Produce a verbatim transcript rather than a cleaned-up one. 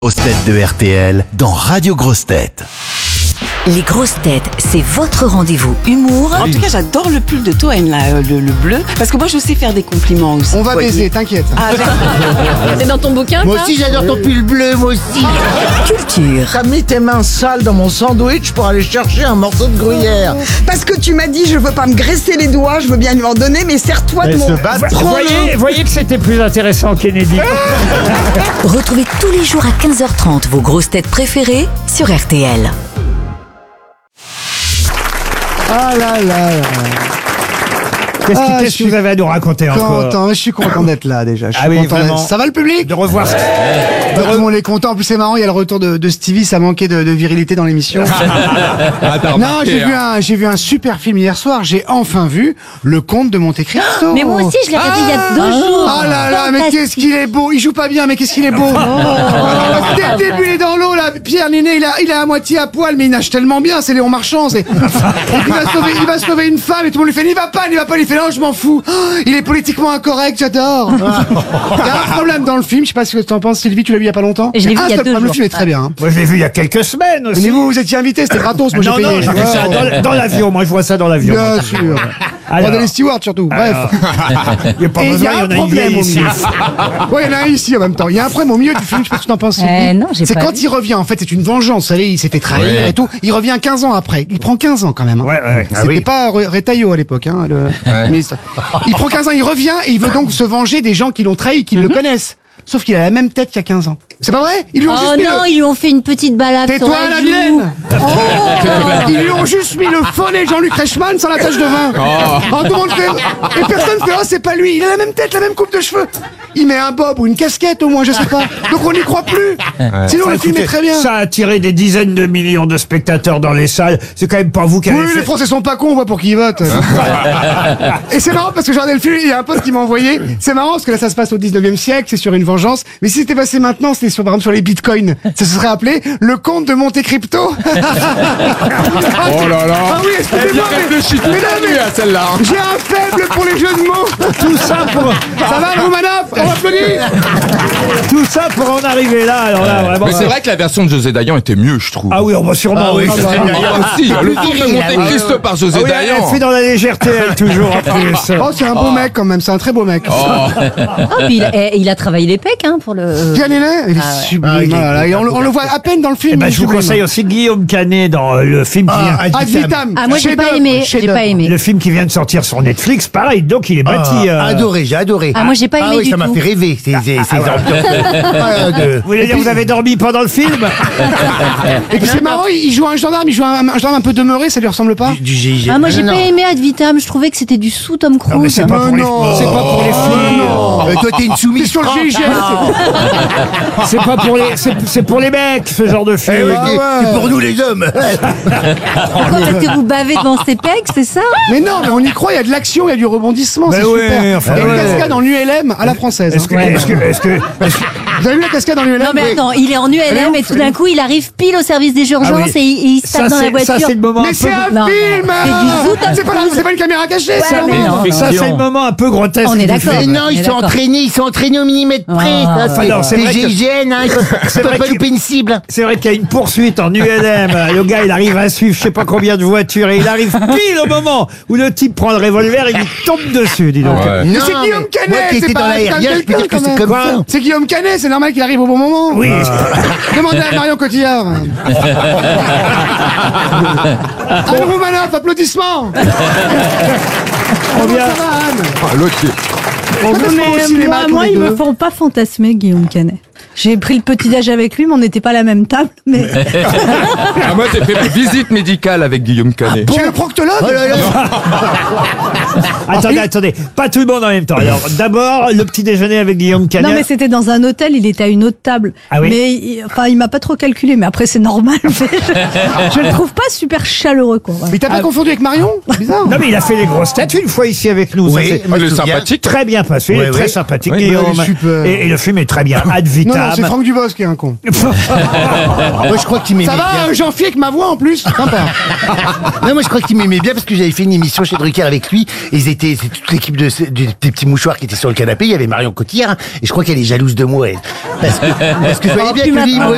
Grosses têtes de R T L dans Radio Grosses Têtes. Les grosses têtes, c'est votre rendez-vous humour. En tout cas, j'adore le pull de Toen, là, euh, le, le bleu, parce que moi, je sais faire des compliments aussi. On va Ouais. baiser, t'inquiète. Ah, C'est dans ton bouquin, Moi ça aussi j'adore ton pull bleu, moi aussi. Culture, T'as mis tes mains sales dans mon sandwich pour aller chercher un morceau de gruyère. Parce que tu m'as dit je veux pas me graisser les doigts, je veux bien lui en donner, mais serre-toi de mon... Vous voyez, voyez que c'était plus intéressant, Kennedy. retrouvez tous les jours à quinze heures trente vos grosses têtes préférées sur R T L. Ah là là là. Qu'est-ce qui- Ah, qu'est-ce je que suis vous avez à nous raconter encore Content, je suis content d'être là déjà. Je suis Ah oui, content d'être- vraiment. Ça va le public? De revoir. Tout le monde est content. En plus, c'est marrant, il y a le retour de, de Stevie, ça manquait de, de virilité dans l'émission. Non, j'ai vu un, j'ai vu un super film hier soir. J'ai enfin vu Le Comte de Monte Cristo. Mais moi aussi, je l'ai regardé il y a deux jours. Oh là là, mais Fantastique. qu'est-ce qu'il est beau! Il joue pas bien, mais qu'est-ce qu'il est beau! Dès le début, il est dans l'eau, là. Pierre Ninet, il, a, il est à moitié à poil, mais il nage tellement bien, c'est Léon Marchand. C'est... il, va sauver, il va sauver une femme, et tout le monde lui fait, il va pas, il va pas, il fait, non, je m'en fous. Oh, il est politiquement incorrect, j'adore. Il y a un problème dans le film, je sais pas ce que t'en penses, Sylvie, tu l'as vu il y a pas longtemps? Je l'ai vu Ah, il y a seul deux problème, le jours. film est très bien. Hein. Moi, je l'ai vu il y a quelques semaines aussi. Mais vous, vous étiez invité, c'était gratos, moi non, j'ai non, payé. j'ai vu ça dans, dans l'avion. Moi, je vois ça dans l'avion. Bien sûr. Alors. Regardez les stewards surtout. Bref. Il n'y a pas Et il y besoin, a il y un en a une problème vieille au ici. milieu. Ouais, il y en a un ici en même temps. Il y a un problème au milieu du film, je sais pas ce que t'en penses. Euh, Sylvie. non, j'ai C'est pas quand vu. il revient, en fait, c'est une vengeance. Vous savez, il s'est fait trahir et tout. Il revient quinze ans après. Il prend quinze ans quand même. Hein. Ouais, ouais, ouais. C'était pas Re- Retailleau à l'époque. Hein, le ministre. Il prend quinze ans, il revient et il veut donc se venger des gens qui l'ont trahi, qui le connaissent. Sauf qu'il a la même tête qu'il y a quinze ans. C'est pas vrai? Ils lui ont Oh juste mis non, le... ils lui ont fait une petite balade sur Tais-toi, la la joue. vilaine! Ils lui ont juste mis le faux nez de Jean-Luc Reichmann sans la tache de vin. Alors, tout le monde fait... Et personne fait, oh, c'est pas lui. Il a la même tête, la même coupe de cheveux. Il met un bob ou une casquette au moins, je sais pas. Donc on n'y croit plus. Sinon, le film est très bien. Ça a attiré des dizaines de millions de spectateurs dans les salles. C'est quand même pas vous qui avez Oui, fait... les Français sont pas cons, on voit pour qui ils votent. Et c'est marrant parce que j'ai regardé le film, il y a un pote qui m'a envoyé. C'est marrant parce que là ça se passe au dix-neuvième siècle, c'est sur une vengeance. Mais si c'était passé maintenant, c'était sur, par exemple sur les bitcoins. Ça se serait appelé Le Comte de Monte Crypto. Oh là là. Ah oui, excusez-moi, mais, mais non, mais à celle-là. j'ai un faible pour les jeux de mots. Tout ça pour... Ça va, Romanov? On applaudit. Tout ça pour en arriver là. Alors là, vraiment... Mais c'est vrai que la version de José Dayan était mieux, je trouve. Ah oui, on va sûrement... oui. Ah aussi, le film de Monte Cristo par José Ah oui, elle Dayan. fait dans la légèreté, elle, toujours, en plus. Oh, c'est un beau mec quand même, c'est un très beau mec. Ah, puis il, a, eh, il a travaillé les pecs hein, pour le... Pierre Ninet, il est sublime. Ah, il est- Oh là là, et on, le- on le voit à peine dans le film. Eh ben, il est je vous sublime. conseille aussi Guillaume Canet dans euh, le film qui vient... Ad vitam. Ah, moi, j'ai pas Chef-d'œuvre, aimé. J'ai chef-d'œuvre. pas aimé. Le film qui vient de sortir sur Netflix, pareil, donc il est bâti... euh, Adoré, j'ai adoré. Ah, moi, j'ai pas Ah aimé oui, du ça m'a tout. fait rêver, ces, ces, ces ambiances. Ah, de- Vous voulez dire vous avez dormi pendant le film? Et puis c'est marrant, il il joue un gendarme, il joue un, un gendarme un peu demeuré, ça lui ressemble pas? du G I G. Ah, moi, j'ai Non, pas non. aimé Ad Vitam. Je trouvais que c'était du sous Tom Cruise. Non, mais c'est pas, pour les... non. c'est pas pour les filles. Euh, toi, t'es une C'est soumise. sur le G I G. C'est pas pour les, c'est, c'est pour les mecs, ce genre de film. Eh oui, Ah c'est- ouais. c'est pour nous les hommes. Pourquoi? Parce que vous bavez devant ses pecs, c'est ça? Mais non, mais on y croit, il y a de l'action, il y a du rebondissement, Ben c'est ouais, super. enfin, il y a une ouais. cascade en U L M à la française. Est-ce que, hein. est-ce que, est-ce que, est-ce que- Vous avez vu la cascade en U L M? Non, mais attends, il est en U L M et tout d'un coup, il arrive pile au service des urgences Ah oui. et il, il se tape ça, dans la c'est, voiture. ça, c'est le moment Mais un c'est peu, un Non, film! c'est du zoo, Tom C'est pas, la- Cruise. c'est pas une caméra cachée, Ouais, ça! mais non, ça, c'est le moment un peu grotesque. On est du d'accord. film. Mais non, On est ils sont d'accord. entraînés, ils sont entraînés au millimètre près. Ah, ça, c'est alors, c'est des vrai que- G I G N, hein, ils peuvent, C'est ils peuvent vrai pas que- louper une cible. C'est vrai qu'il y a une poursuite en U L M. Le gars, il arrive à suivre je sais pas combien de voitures et il arrive pile au moment où le type prend le revolver et il lui tombe dessus, dis donc. Ouais. Mais Non, c'est Guillaume mais Canet, moi qui c'est étais pas dans un l'aérien, je peux dire que quelqu'un, c'est quand comme même. ça. C'est Guillaume Canet, c'est normal qu'il arrive au bon moment. Oui. Demandez à Marion Cotillard. Anne Roumanoff, applaudissements. On vient- Ça va, Anne? Ah, l'autre, il- On se prend au cinéma moi, tous moi les ils deux. me font pas fantasmer, Guillaume Canet. J'ai pris le petit-déj avec lui, mais on n'était pas à la même table. Mais Ah, moi, j'ai fait une visite médicale avec Guillaume Canet. Chez le proctologue? Oh là là. Attendez, attendez. Pas tout le monde en même temps. Alors, d'abord, le petit déjeuner avec Guillaume Canet. non, mais c'était dans un hôtel. Il était à une autre table. Ah oui. Mais il- enfin, il m'a pas trop calculé. Mais après, c'est normal. Mais je, je le trouve pas super chaleureux, quoi. Voilà. Mais t'as pas confondu avec Marion? C'est bizarre. Non, mais il a fait les grosses têtes une fois ici avec nous. Ça Oui, s'est moi, Il je est me souviens. sympathique. très bien passé. Il Ouais, est très ouais. sympathique, Oui, Guillaume. ouais, super. et, et le film est très bien. Ad Non, vitam. non, c'est Franck Dubosc qui est un con. Moi, je crois qu'il m'aimait Ça va, bien. euh, Jean-Phi avec ma voix en plus? Sympa. Non, moi, je crois qu'il m'aimait bien parce que j'avais fait une émission chez Drucker avec lui. Et ils étaient, c'est toute l'équipe de, de- des petits mouchoirs qui étaient sur le canapé. Il y avait Marion Cotillard. Et je crois qu'elle est jalouse de moi, elle. Parce que, parce que je voyais bien plus que lui, maintenant. moi,